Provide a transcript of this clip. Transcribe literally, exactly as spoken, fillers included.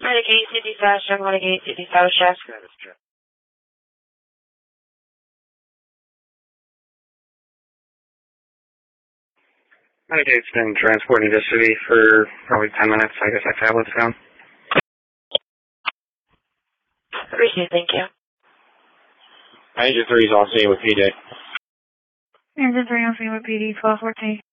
Renegade City Station, Renegade City South Chef. Renegade's been transporting to city for probably ten minutes. I guess that tablet's down. Appreciate it, thank you. Agent three is on scene with P D. Agent three on scene with P D, twelve fourteen.